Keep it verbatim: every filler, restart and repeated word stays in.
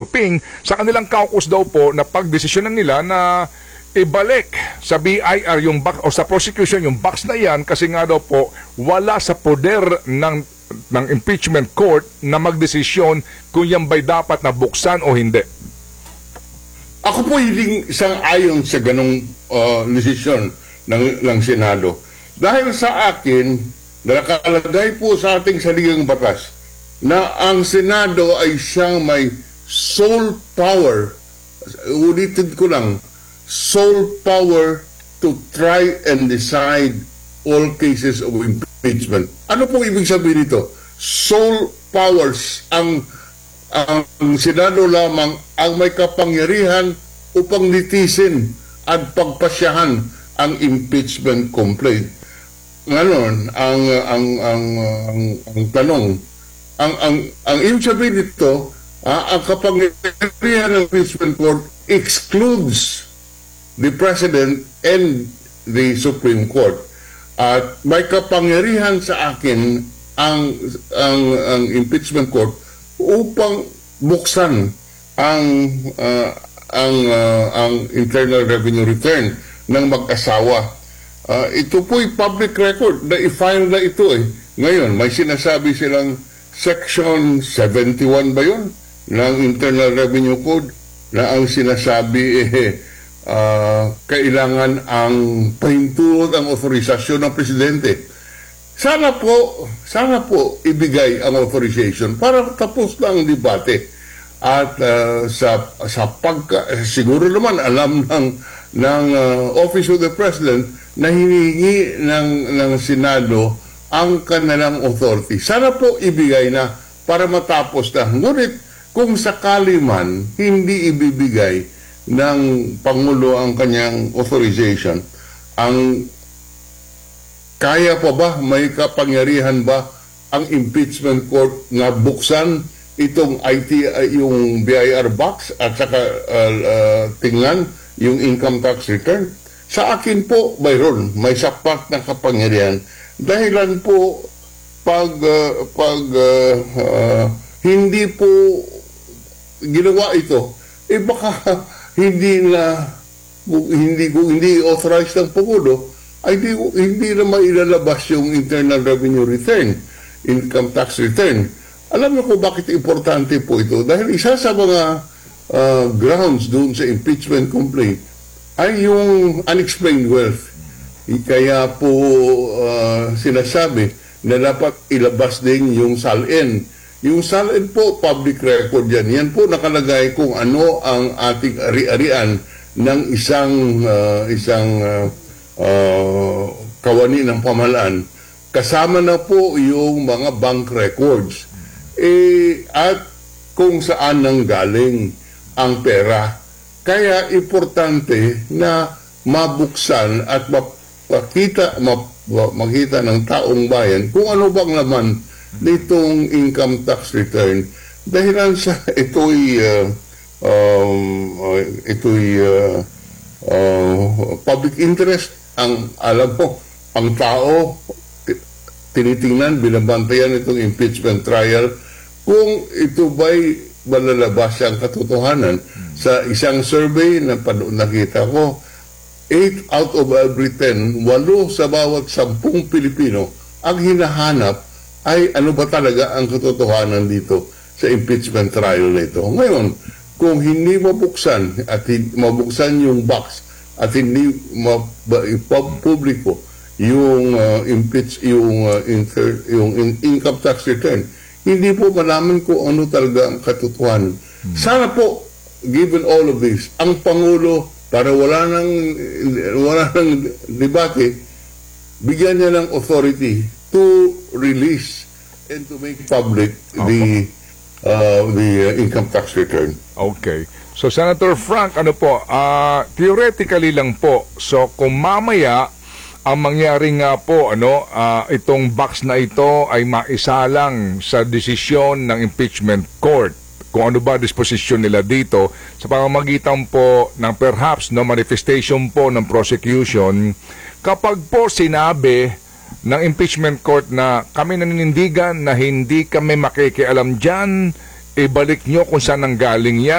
Ping, sa kanilang caucus daw po na pagdesisyonan nila na ibalik sa B I R yung box o sa prosecution yung box na yan kasi nga daw po wala sa poder ng ng impeachment court na magdesisyon kung yan ba'y dapat na buksan o hindi. Ako po hindi isang ayon sa ganong uh, desisyon ng, ng Senado. Dahil sa akin, nakalagay po sa ating saligang batas na ang Senado ay siyang may sole power, ulitin ko lang, sole power to try and decide all cases of impeachment. Ano po ibig sabihin nito? Sole powers. Ang, ang Senado lamang ang may kapangyarihan upang litisin at pagpasyahan ang impeachment complaint. Ngayon, ang, ang, ang, ang, ang tanong, ang, ang, ang ibig sabihin nito, ah, ang kapangyarihan ng impeachment court excludes the President and the Supreme Court. At may kapangyarihan sa akin ang, ang, ang impeachment court upang buksan ang, uh, ang, uh, ang Internal Revenue Return ng mag-asawa. Uh, ito po'y public record na i-file na ito eh. Ngayon, may sinasabi silang Section seventy-one ba yun ng Internal Revenue Code na ang sinasabi eh, Uh, kailangan ang pahintulot ang authorizasyon ng Presidente. Sana po, sana po ibigay ang authorization para tapos na ang debate. At uh, sa, sa pagka, siguro naman alam ng, ng uh, Office of the President na hinihingi ng, ng Senado ang kanilang authority. Sana po ibigay na para matapos na. Ngunit kung sakali man hindi ibibigay ng Pangulo ang kanyang authorization, ang kaya pa ba, may kapangyarihan ba ang impeachment court na buksan itong I T, uh, yung B I R box at saka uh, uh, tingnan yung income tax return? Sa akin po, mayroon, may sapat na kapangyarihan. Dahilan po, pag, uh, pag uh, uh, hindi po ginawa ito, eh baka hindi na hindi ko hindi authorized ng Pangulo ay hindi, hindi na mailalabas yung Internal Revenue Return, income tax return. Alam niyo ko bakit importante po ito? Dahil isa sa mga uh, grounds doon sa impeachment complaint ay yung unexplained wealth. Kaya po uh, sinasabi na dapat ilabas din yung S A L N. Yung S A L N po, public record yan. Yan po nakalagay kung ano ang ating ari-arian ng isang uh, isang uh, uh, kawani ng pamahalaan. Kasama na po yung mga bank records. Eh, at kung saan nang galing ang pera. Kaya importante na mabuksan at makita, makita ng taong bayan kung ano bang laman nitong income tax return dahilan sa ito'y uh, um, uh, ito'y uh, uh, public interest. Ang alam mo, ang tao tinitingnan, binabantayan itong impeachment trial kung ito ba'y malalabas ang katotohanan. Hmm. Sa isang survey na nakita ko, eight out of every ten, walo sa bawat sampung Pilipino ang hinahanap ay ano ba talaga ang katotohanan dito sa impeachment trial na ito. Ngayon, kung hindi mabuksan at mabuksan yung box at hindi mapubliko yung uh, impeach yung uh, inter, yung in, income tax return, hindi po malaman kung ano talaga ang katotohanan. Hmm. Sana po, given all of this, ang Pangulo, para wala nang wala nang debate, bigyan niya ng authority to release and to make public the uh, the uh, income tax return. Okay. So Senator Frank, ano po, uh, theoretically lang po, so kung mamaya ang mangyari nga po, ano, uh, itong box na ito ay maisalang sa desisyon ng impeachment court, kung ano ba disposisyon nila dito sa pamamagitan po ng perhaps no manifestation po ng prosecution, kapag po sinabi ng impeachment court na kami naninindigan na hindi kami makikialam dyan, ibalik nyo kung saan ang galing yan.